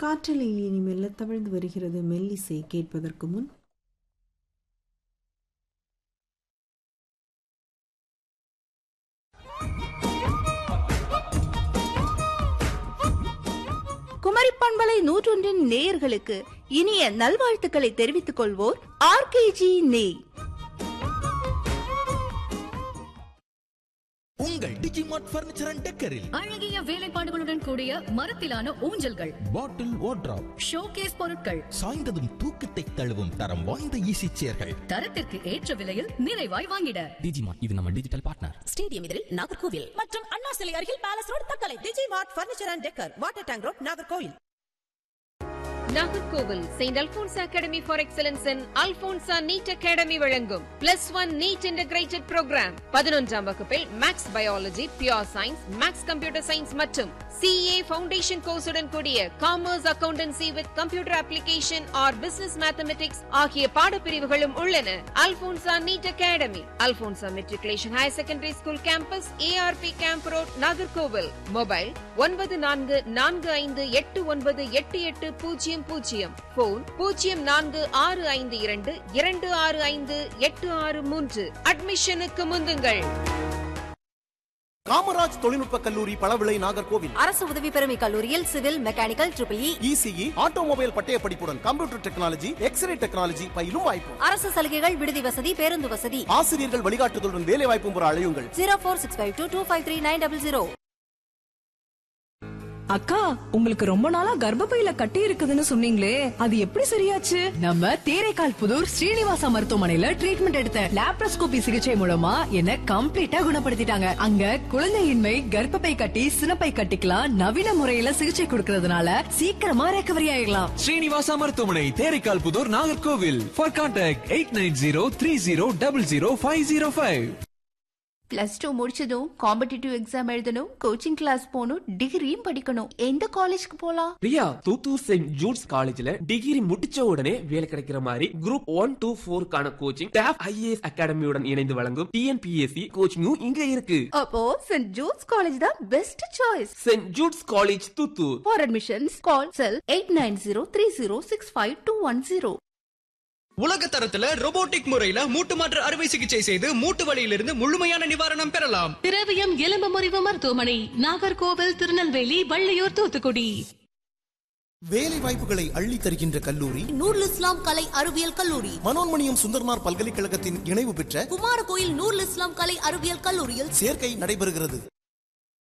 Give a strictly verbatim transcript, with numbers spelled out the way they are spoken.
காற்றலையில் இனி மெல்ல தவழ்ந்து வருகிறது மெல்லிசை. கேட்பதற்கு முன் குமரி பண்பலை நூற்றொன்றின் நேயர்களுக்கு இனிய நல்வாழ்த்துக்களை தெரிவித்துக் கொள்வோர் ஆர்கேஜி நெய். உங்கள் டிஜிமார்ட் பர்னிச்சர் அண்ட் டெக்கரில் அழகிய வேலைப்பாடுகளுடன் கூடிய மரத்திலான ஊஞ்சல்கள், பாட்டில் வார்ட்ரோப், ஷோகேஸ் பொருட்கள், சாய்ந்ததும் தூக்கத்தை தழுவும் தரம் வாய்ந்த ஈசி சேர்கள், தரத்திற்கு ஏற்ற விலையில் நிறைவாய் வாங்கிட டிஜிமார்ட் இது நம்ம டிஜிட்டல் பார்ட்னர். ஸ்டேடியம் எதிரில் நாகர்கோவில் மற்றும் அண்ணா சிலை அருகில் palace road Thuckalay. Digimart furniture and decker, water tank road, Nagercoil. Nagercoil Saint Alphons academy for excellence in Alphonso NEET academy வழங்கும் plus one NEET integrated program. பதினொன்றாம் வகுப்பில் maths biology, pure science, maths computer science மற்றும் சிஏ ஃபவுண்டேஷன் கோர்ஸுடன் கூடிய commerce accountancy with computer application or business mathematics ஆகிய பாடப்பிரிவுகளும் உள்ளன. Alphonso NEET academy, Alphonso matriculation higher secondary school campus, ARP camp road, Nagercoil. Mobile ஒன்பது நான்கு நான்கு ஐந்து எட்டு ஒன்பது எட்டு எட்டு பூஜ்ஜியம் பூஜ்ஜியம். போன் பூஜ்ஜியம் நான்கு ஆறு ஐந்து இரண்டு இரண்டு ஆறு ஐந்து எட்டு ஆறு மூன்று. அட்மிஷனுக்கு முந்துங்கள். காமராஜ் தொழில்நுட்ப கல்லூரி பழவிளை, நாகர்கோவில். அரசு உதவி பெறும் கல்லூரியில் civil, mechanical, triple E, ECE, automobile பட்டய படிப்புடன் கம்ப்யூட்டர் டெக்னாலஜி, எக்ஸ்ரே டெக்னாலஜி பயிலும் வாய்ப்பு. அரசு சலுகைகள், விடுதி வசதி, பேருந்து வசதி. ஆசிரியர்கள் வழிகாட்டுதலுடன் வேலை வாய்ப்பும் பெற அழையுங்கள். ஜீரோ போர் six five two two five three nine double zero. அக்கா, உங்களுக்கு ரொம்ப நாளா கர்ப்பப்பையில கட்டி இருக்குதுன்னு சொன்னீங்களே, அது எப்படி சரியாச்சு? நம்ம தேரைக்கால் புதூர் ஸ்ரீனிவாசா மருத்துவமனையில ட்ரீட்மெண்ட் எடுத்த லாப்ரோஸ்கோபி சிகிச்சை மூலமா என்ன கம்ப்ளீட்டா குணப்படுத்திட்டாங்க. அங்க குழந்தையின்மை, கர்ப்பப்பை கட்டி, சினப்பை கட்டிக்கலாம் நவீன முறையில சிகிச்சை கொடுக்கறதுனால சீக்கிரமா ரெக்கவரி ஆயிடலாம். ஸ்ரீனிவாசா மருத்துவமனை, Theraikkal Pudur, Nagercoil. For contact eight nine zero three zero double zero five zero five. Plus two முடிச்சதும் காம்படிட்டிவ் எக்ஸாம் எழுதணும், கோச்சிங் கிளாஸ் போகணும், டிகிரியும் படிக்கணும். எந்த காலேஜ்க்கு போலாம்? பிரியா, தூத்தூர் செயின்ட் ஜூட்ஸ் காலேஜ்ல டிகிரி முடிச்ச உடனே வேலை கிடைக்கிற மாதிரி group one two போர்க்கான coaching top IAS அகாடமியுடன் இணைந்து வழங்கும் டிஎன்பிஎஸ்சி கோச்சிங்கும் இங்க இருக்கு. அப்போ செயின்ட் ஜூட்ஸ் காலேஜ் தான் best choice. Saint Jude's college, Thoothoor. For admissions call sell eight nine zero three zero six five two one zero. உலக தரத்துல ரோபோட்டிக் முறையில மூட்டு மாற்று அறுவை சிகிச்சை செய்து மூட்டு வலியிலிருந்து முழுமையான நிவாரணம் பெறலாம். திரவியம் எலும்பு முறிவு மருத்துவமனை, நாகர்கோவில், திருநெல்வேலி, வள்ளியூர், தூத்துக்குடி. வேலை வாய்ப்புகளை அள்ளி தருகின்ற கல்லூரி நூருல் இஸ்லாம் கலை அறிவியல் கல்லூரி. மனோன்மணியம் சுந்தர்னார் பல்கலைக்கழகத்தின் இணைவு பெற்ற குமாரகோயில் நூருல் இஸ்லாம் கலை அறிவியல் கல்லூரியில் சேர்க்கை நடைபெறுகிறது.